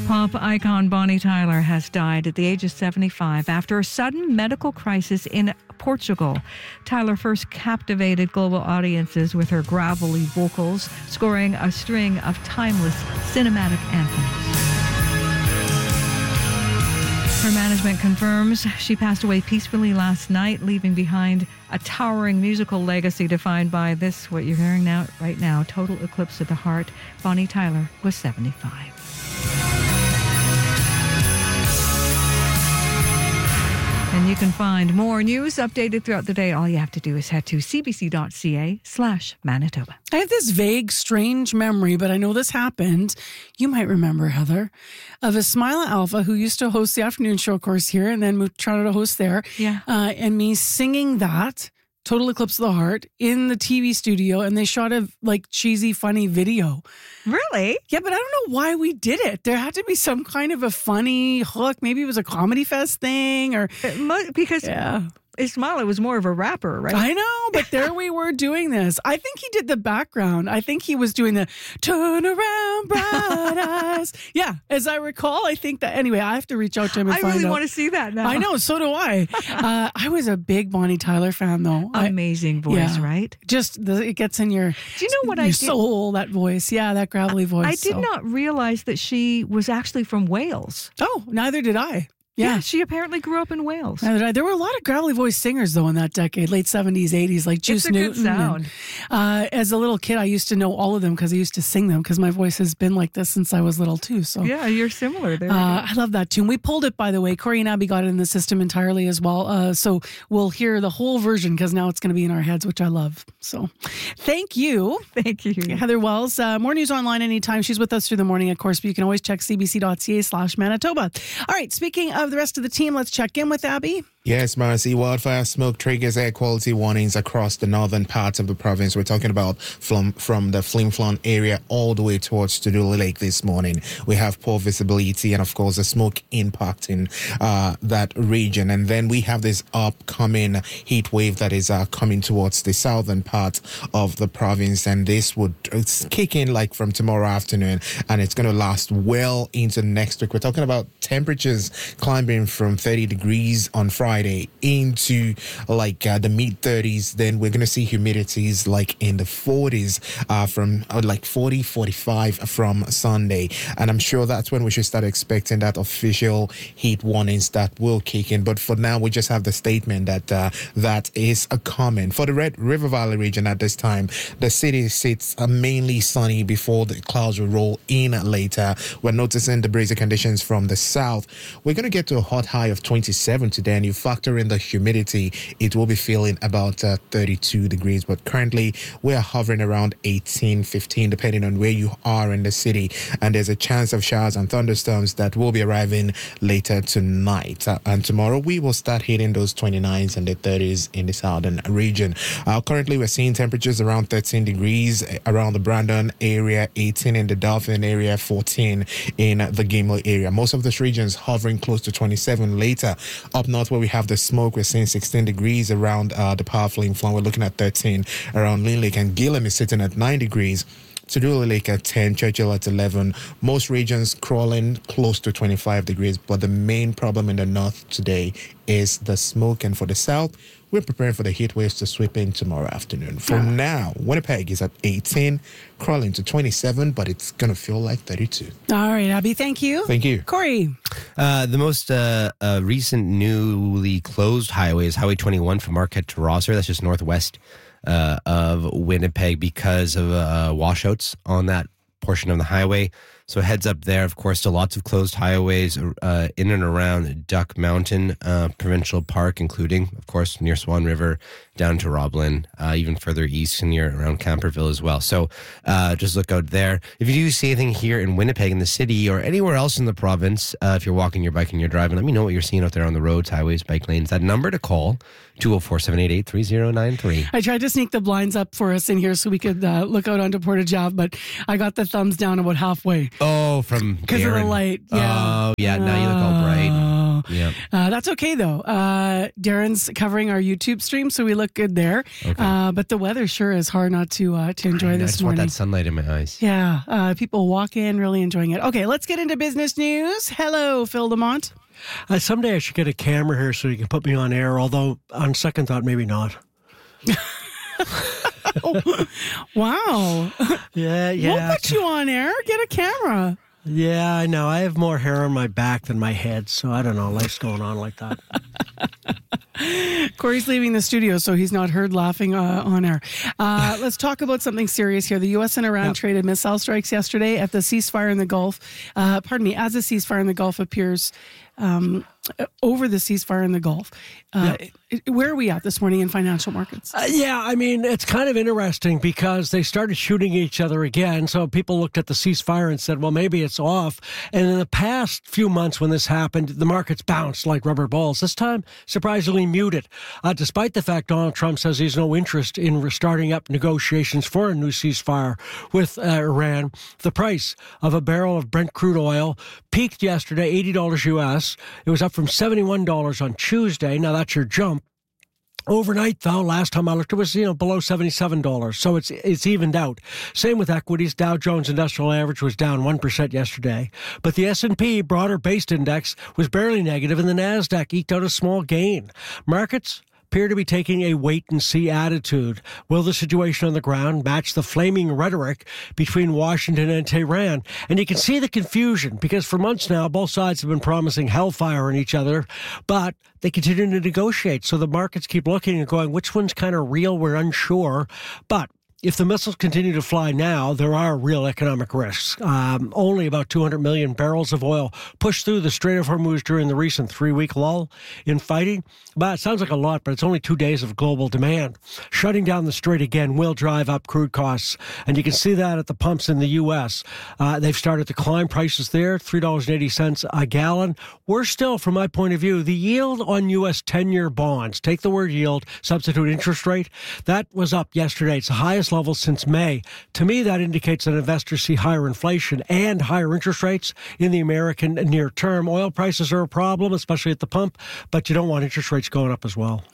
Pop icon Bonnie Tyler has died at the age of 75 after a sudden medical crisis in Portugal. Tyler first captivated global audiences with her gravelly vocals, scoring a string of timeless cinematic anthems. Her management confirms she passed away peacefully last night, leaving behind a towering musical legacy defined by this, what you're hearing now, right now, total eclipse of the heart. Bonnie Tyler was 75. And you can find more news updated throughout the day. All you have to do is head to cbc.ca/Manitoba. I have this vague, strange memory, but I know this happened. You might remember, Heather, of Ismaila Alpha, who used to host the afternoon show, of course, here, and then moved to host there. Yeah. And me singing that, Total Eclipse of the Heart, in the TV studio, and they shot a cheesy, funny video. Really? Yeah, but I don't know why we did it. There had to be some kind of a funny hook. Maybe it was a Comedy Fest thing, or Because yeah. Ismaila was more of a rapper, right? I know, but there we were doing this. I think he did the background. I think he was doing the turn around bright eyes. Yeah, as I recall, I think that. Anyway, I have to reach out to him and find out. I really want to see that now. I know, so do I. I was a big Bonnie Tyler fan, though. Amazing voice, right? Just it gets in your. Do you know what your I soul? That voice, yeah, that gravelly voice. I did not realize that she was actually from Wales. Oh, neither did I. Yeah, she apparently grew up in Wales. There were a lot of gravelly voice singers, though, in that decade, late 70s, 80s, like Juice Newton. It's a good sound. And, as a little kid, I used to know all of them because I used to sing them because my voice has been like this since I was little, too. So yeah, you're similar there. I love that tune. We pulled it, by the way. Corey and Abby got it in the system entirely as well. So we'll hear the whole version because now it's going to be in our heads, which I love. So thank you. Thank you. Heather Wells. More news online anytime. She's with us through the morning, of course, but you can always check cbc.ca/Manitoba. All right, speaking of the rest of the team, let's check in with Abby. Yes, Marcy, wildfire smoke triggers air quality warnings across the northern parts of the province. We're talking about from the Flin Flon area all the way towards Tuduli Lake this morning. We have poor visibility and, of course, the smoke impacting that region. And then we have this upcoming heat wave that is coming towards the southern part of the province. And this would kick in from tomorrow afternoon, and it's going to last well into next week. We're talking about temperatures climbing from 30 degrees on Friday into the mid 30s. Then we're going to see humidities in the 40s from 40, 45 from Sunday. And I'm sure that's when we should start expecting that official heat warnings that will kick in. But for now, we just have the statement that that is a comment. For the Red River Valley region at this time, the city sits mainly sunny before the clouds will roll in later. We're noticing the breezy conditions from the south. We're going to get to a hot high of 27 today, and you factor in the humidity, it will be feeling about 32 degrees. But currently, we are hovering around 18, 15, depending on where you are in the city. And there's a chance of showers and thunderstorms that will be arriving later tonight. And tomorrow, we will start hitting those 29s and the 30s in the southern region. Currently, we're seeing temperatures around 13 degrees around the Brandon area, 18 in the Dauphin area, 14 in the Gimli area. Most of those regions hovering close to 27 later. Up north, where we have the smoke, we're seeing 16 degrees around the Power Flin Flon. We're looking at 13 around Lynn Lake, and Gillam is sitting at 9 degrees. Tuduli Lake at 10, Churchill at 11. Most regions crawling close to 25 degrees. But the main problem in the north today is the smoke. And for the south, we're preparing for the heat waves to sweep in tomorrow afternoon. For now, Winnipeg is at 18, crawling to 27, but it's going to feel like 32. All right, Abby, thank you. Thank you. Corey. The most recent newly closed highway is Highway 21 from Marquette to Rosser. That's just northwest of Winnipeg because of washouts on that portion of the highway. So heads up there. Of course, still lots of closed highways in and around Duck Mountain Provincial Park, including, of course, near Swan River down to Roblin, even further east and near around Camperville as well. So just look out there. If you do see anything here in Winnipeg, in the city, or anywhere else in the province, if you're walking, you're biking, you're driving, let me know what you're seeing out there on the roads, highways, bike lanes. That number to call, 204-788-3093. I tried to sneak the blinds up for us in here so we could look out onto Portage Ave, but I got the thumbs down about halfway. Oh, from because of the light. Yeah. Oh, yeah. Now you look all bright. That's okay, though. Darren's covering our YouTube stream, so we look good there. Okay. But the weather sure is hard not to enjoy I this just want morning. that sunlight in my eyes. Yeah, people walk in really enjoying it. Okay, let's get into business news. Hello, Phil Lamont. Someday I should get a camera here so you can put me on air, although on second thought, maybe not. Wow. Yeah. We'll put you on air. Get a camera. Yeah, I know. I have more hair on my back than my head, so I don't know. Life's going on like that. Corey's leaving the studio, so he's not heard laughing on air. Let's talk about something serious here. The U.S. and Iran traded missile strikes yesterday at the ceasefire in the Gulf. As the ceasefire in the Gulf appears over the ceasefire in the Gulf. Where are we at this morning in financial markets? It's kind of interesting because they started shooting each other again. So people looked at the ceasefire and said, well, maybe it's off. And in the past few months when this happened, the markets bounced like rubber balls. This time, surprisingly muted, despite the fact Donald Trump says he's no interest in restarting up negotiations for a new ceasefire with Iran. The price of a barrel of Brent crude oil peaked yesterday, $80 US. It was up from $71 on Tuesday. Now that's your jump. Overnight, though, last time I looked, it was below $77, so it's evened out. Same with equities. Dow Jones Industrial Average was down 1% yesterday, but the S&P broader based index was barely negative, and the Nasdaq eked out a small gain. Markets appear to be taking a wait-and-see attitude. Will the situation on the ground match the flaming rhetoric between Washington and Tehran? And you can see the confusion, because for months now, both sides have been promising hellfire on each other, but they continue to negotiate. So the markets keep looking and going, which one's kind of real? We're unsure. But if the missiles continue to fly now, there are real economic risks. Only about 200 million barrels of oil pushed through the Strait of Hormuz during the recent 3-week lull in fighting. But it sounds like a lot, but it's only 2 days of global demand. Shutting down the strait again will drive up crude costs, and you can see that at the pumps in the U.S. They've started to climb prices there, $3.80 a gallon. We're still, from my point of view, the yield on U.S. 10-year bonds, take the word yield, substitute interest rate, that was up yesterday. It's the highest level since May. To me, that indicates that investors see higher inflation and higher interest rates in the American near term. Oil prices are a problem, especially at the pump, but you don't want interest rates going up as well.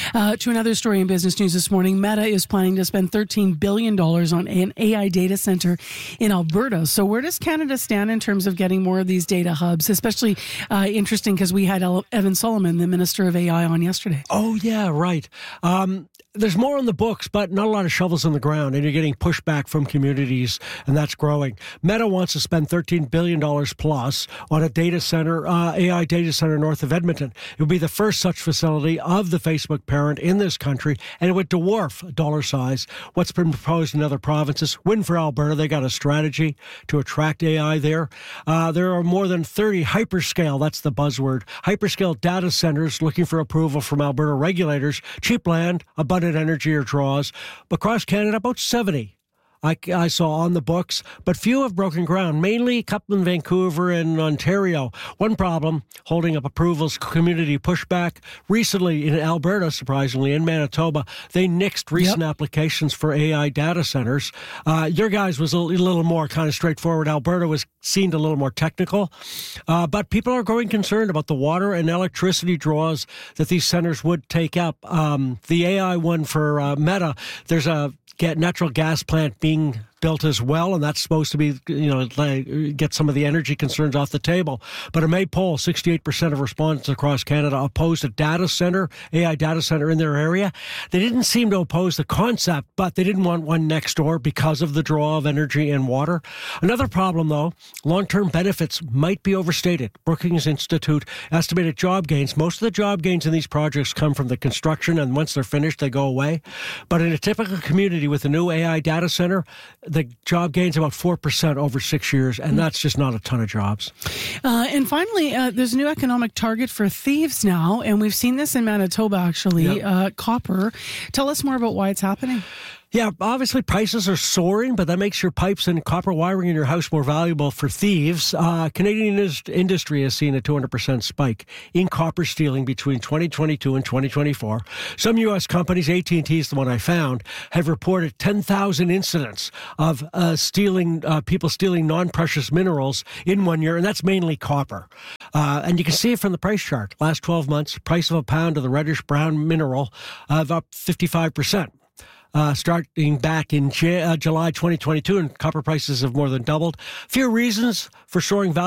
To another story in business news this morning, Meta is planning to spend $13 billion on an AI data center in Alberta. So where does Canada stand in terms of getting more of these data hubs? Especially interesting because we had Evan Solomon, the Minister of AI, on yesterday. Oh, yeah, right. There's more on the books, but not a lot of shovels in the ground, and you're getting pushback from communities, and that's growing. Meta wants to spend $13 billion plus on a data center, AI data center north of Edmonton. It would be the first such facility of the Facebook parent in this country, and it would dwarf dollar size what's been proposed in other provinces. Win for Alberta. They got a strategy to attract AI there. There are more than 30 hyperscale, that's the buzzword, hyperscale data centers looking for approval from Alberta regulators. Cheap land, abundant energy or draws. Across Canada, about 70 I saw on the books, but few have broken ground, mainly a couple in Vancouver and Ontario. One problem, holding up approvals, community pushback. Recently in Alberta, surprisingly, in Manitoba, they nixed recent applications for AI data centers. Your guys was a little more kind of straightforward. Alberta seemed a little more technical. But people are growing concerned about the water and electricity draws that these centers would take up. The AI one for Meta, there's a natural gas plant being built as well, and that's supposed to be, get some of the energy concerns off the table. But a May poll, 68% of respondents across Canada opposed a data center, AI data center in their area. They didn't seem to oppose the concept, but they didn't want one next door because of the draw of energy and water. Another problem, though, long-term benefits might be overstated. Brookings Institute estimated job gains. Most of the job gains in these projects come from the construction, and once they're finished, they go away. But in a typical community with a new AI data center, the job gain's about 4% over 6 years, and that's just not a ton of jobs. And finally, there's a new economic target for thieves now, and we've seen this in Manitoba, actually, copper. Tell us more about why it's happening. Yeah, obviously prices are soaring, but that makes your pipes and copper wiring in your house more valuable for thieves. Canadian industry has seen a 200% spike in copper stealing between 2022 and 2024. Some U.S. companies, AT&T is the one I found, have reported 10,000 incidents of people stealing non-precious minerals in 1 year, and that's mainly copper. And you can see it from the price chart. Last 12 months, price of a pound of the reddish-brown mineral up 55%. Starting back in July 2022, and copper prices have more than doubled. Few reasons for soaring value.